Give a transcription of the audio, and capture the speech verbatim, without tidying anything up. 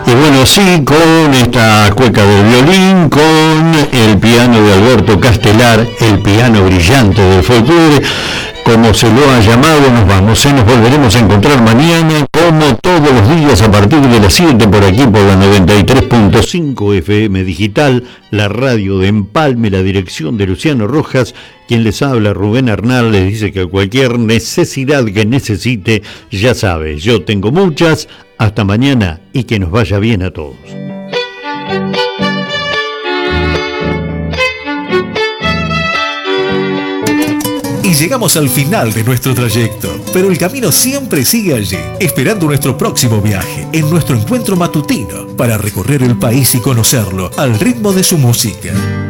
Y bueno, sí, con esta cueca del violín, con el piano de Alberto Castelar, el piano brillante del folclore, como se lo ha llamado, nos vamos, ¿eh? Nos volveremos a encontrar mañana, como todos los días a partir de las siete por aquí por la noventa y tres punto cinco F M Digital, la radio de Empalme, la dirección de Luciano Rojas, quien les habla, Rubén Arnal, les dice que cualquier necesidad que necesite, ya sabe, yo tengo muchas. Hasta mañana y que nos vaya bien a todos. Y llegamos al final de nuestro trayecto, pero el camino siempre sigue allí, esperando nuestro próximo viaje, en nuestro encuentro matutino, para recorrer el país y conocerlo al ritmo de su música.